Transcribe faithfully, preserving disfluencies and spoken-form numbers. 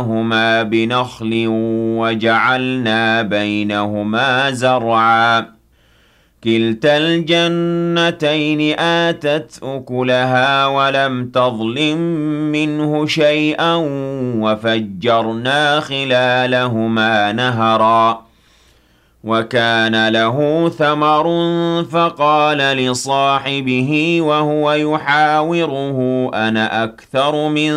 هما بنخل وجعلنا بينهما زرعا كلتا الجنتين آتت أكلها ولم تظلم منه شيئا وفجرنا خلالهما نهرا وكان له ثمر فقال لصاحبه وهو يحاوره أنا أكثر من